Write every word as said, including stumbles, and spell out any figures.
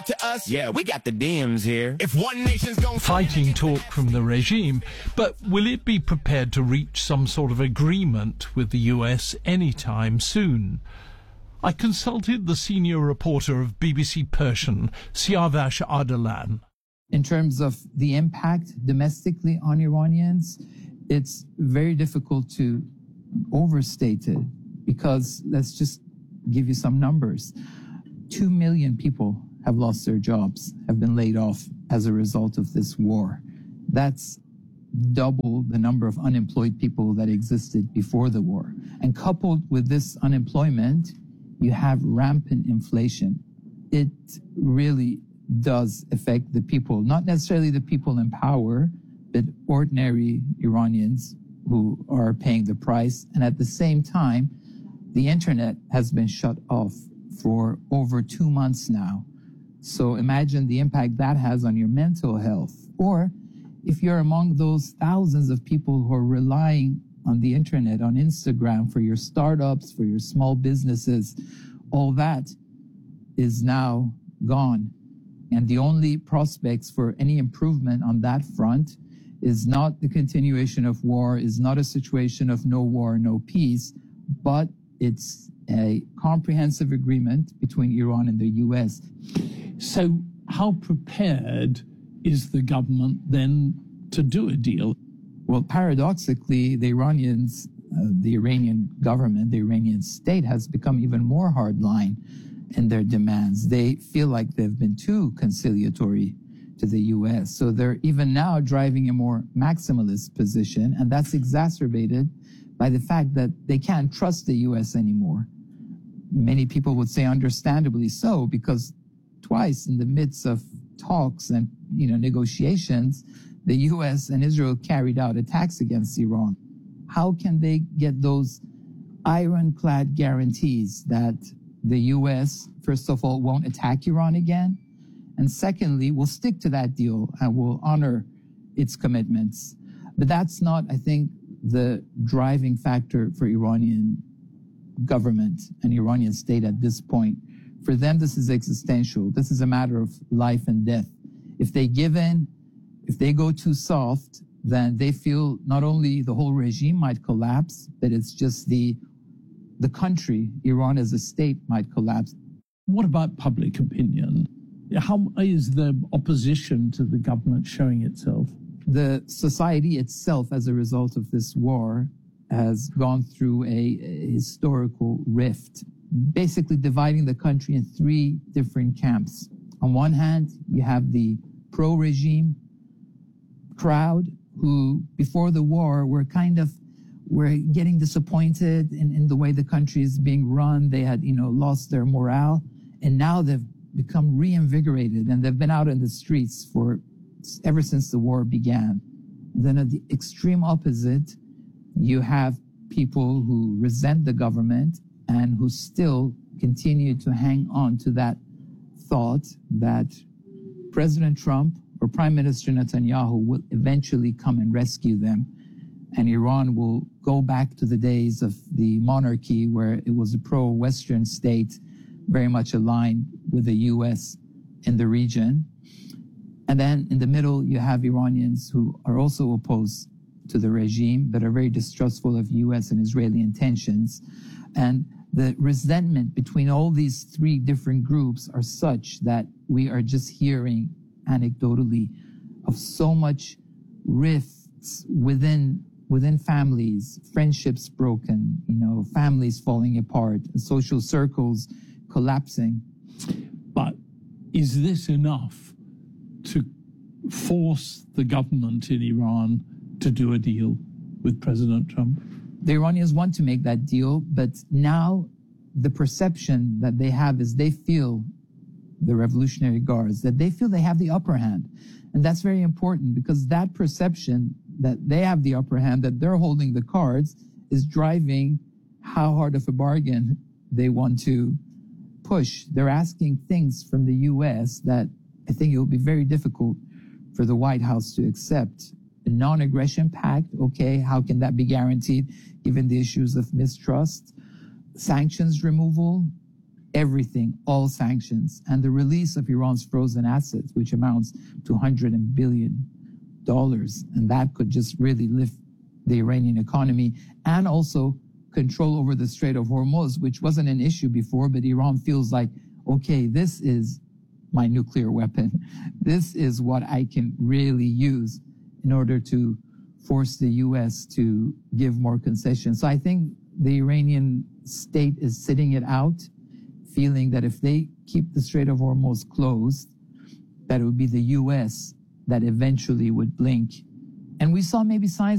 talk to us, yeah, we got the D Ms here. If one nation's going fighting talk from the regime, but will it be prepared to reach some sort of agreement with the U S anytime soon? I consulted the senior reporter of B B C Persian, Siavash Ardalan. In terms of the impact domestically on Iranians, it's very difficult to overstate it because let's just give you some numbers. Two million people have lost their jobs, have been laid off as a result of this war. That's double the number of unemployed people that existed before the war. And coupled with this unemployment, you have rampant inflation. It really does affect the people, not necessarily the people in power, but ordinary Iranians who are paying the price. And at the same time, the internet has been shut off for over two months now. So imagine the impact that has on your mental health. Or if you're among those thousands of people who are relying on the internet, on Instagram, for your startups, for your small businesses, all that is now gone. And the only prospects for any improvement on that front is not the continuation of war, is not a situation of no war, no peace, but it's a comprehensive agreement between Iran and the U S. So how prepared is the government then to do a deal? Well, paradoxically, the Iranians, uh, the Iranian government, the Iranian state has become even more hardline in their demands. They feel like they've been too conciliatory to the U S. So they're even now driving a more maximalist position, and that's exacerbated by the fact that they can't trust the U S anymore. Many people would say understandably so, because twice in the midst of talks and, you know, negotiations, the U S and Israel carried out attacks against Iran. How can they get those ironclad guarantees that the U S, first of all, won't attack Iran again, and secondly, will stick to that deal and will honor its commitments? But that's not, I think, the driving factor for Iranian government and Iranian state at this point. For them, this is existential. This is a matter of life and death. If they give in, if they go too soft, then they feel not only the whole regime might collapse, but it's just the the country, Iran as a state, might collapse. What about public opinion? How is the opposition to the government showing itself? The society itself, as a result of this war, has gone through a, a historical rift, basically dividing the country in three different camps. On one hand, you have the pro-regime crowd who, before the war, were kind of were getting disappointed in, in the way the country is being run. They had, you know, lost their morale, and now they've become reinvigorated, and they've been out in the streets for ever since the war began. And then at the extreme opposite, you have people who resent the government and who still continue to hang on to that thought that President Trump or Prime Minister Netanyahu will eventually come and rescue them, and Iran will go back to the days of the monarchy where it was a pro-Western state, very much aligned with the U S in the region. And then in the middle, you have Iranians who are also opposed to the regime, but are very distrustful of U S and Israeli intentions. And the resentment between all these three different groups are such that we are just hearing anecdotally of so much rifts within within families, friendships broken, you know, families falling apart, social circles collapsing. But is this enough to force the government in Iran to do a deal with President Trump? The Iranians want to make that deal, but now the perception that they have is they feel, the Revolutionary Guards, that they feel they have the upper hand. And that's very important, because that perception that they have the upper hand, that they're holding the cards, is driving how hard of a bargain they want to push. They're asking things from the U S that I think it will be very difficult for the White House to accept. A non-aggression pact, okay, how can that be guaranteed given the issues of mistrust? Sanctions removal, everything, all sanctions, and the release of Iran's frozen assets, which amounts to one hundred billion dollars. And that could just really lift the Iranian economy and also control over the Strait of Hormuz, which wasn't an issue before, but Iran feels like, okay, this is my nuclear weapon. This is what I can really use in order to force the U S to give more concessions. So I think the Iranian state is sitting it out, feeling that if they keep the Strait of Hormuz closed, that it would be the U S that eventually would blink. And we saw maybe signs